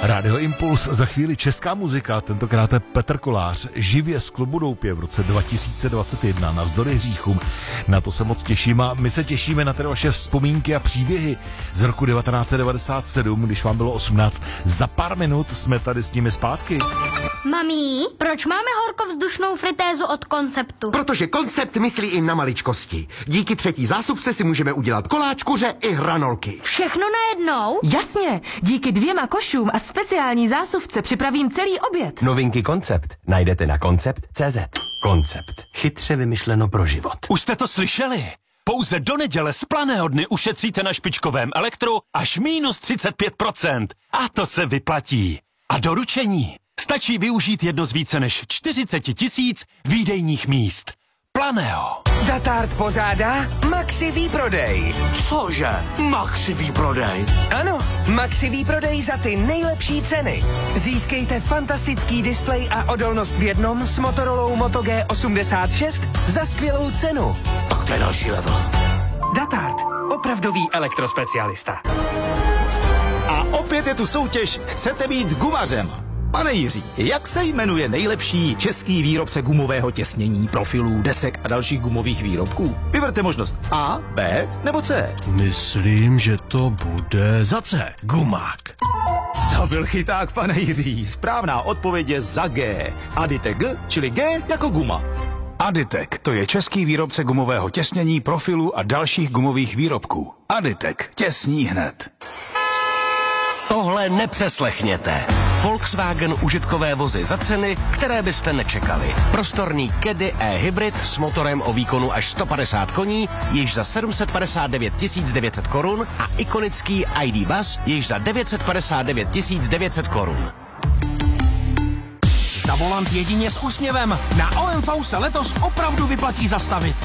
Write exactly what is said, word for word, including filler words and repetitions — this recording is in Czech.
Radio Impuls, za chvíli česká muzika, tentokrát je Petr Kolář, živě z klubu Doupě v roce dva tisíce dvacet jedna, navzdory hříchům. Na to se moc těším a my se těšíme na ty vaše vzpomínky a příběhy z roku devatenáct set devadesát sedm, když vám bylo osmnáct. Za pár minut jsme tady s nimi zpátky. Mami, proč máme horkovzdušnou fritézu od Konceptu? Protože Koncept myslí i na maličkosti. Díky třetí zásupce si můžeme udělat koláč, kuře i hranolky. Všechno najednou? Jasně, díky dvěma košům a speciální zásuvce připravím celý oběd. Novinky Koncept najdete na koncept tečka cé zet. Koncept. Chytře vymyšleno pro život. Už jste to slyšeli? Pouze do neděle z Planého dny ušetříte na špičkovém elektru až minus třicet pět procent. A to se vyplatí. A doručení. Stačí využít jedno z více než čtyřicet tisíc výdejních míst. Planého. Datart pozádá Maxi výprodej. Cože? Maxi výprodej? Ano, Maxi výprodej za ty nejlepší ceny. Získejte fantastický displej a odolnost v jednom s Motorolou Moto G osmdesát šest za skvělou cenu. Tak to je další level. Datart. Opravdový elektrospecialista. A opět je tu soutěž Chcete být gumařem? Pane Jiří, jak se jmenuje nejlepší český výrobce gumového těsnění, profilů, desek a dalších gumových výrobků? Vyberte možnost A, B nebo C. Myslím, že to bude za C. Gumák. To byl chyták, pane Jiří. Správná odpověď je za G. Aditek G, čili G jako guma. Aditek, to je český výrobce gumového těsnění, profilů a dalších gumových výrobků. Aditek, těsní hned. Tohle nepřeslechněte. Volkswagen užitkové vozy za ceny, které byste nečekali. Prostorný Caddy e-hybrid s motorem o výkonu až sto padesát koní, již za sedm set padesát devět tisíc devět set korun a ikonický I D Buzz, již za devět set padesát devět tisíc devět set korun. Za volant jedině s úsměvem. Na O M V se letos opravdu vyplatí zastavit.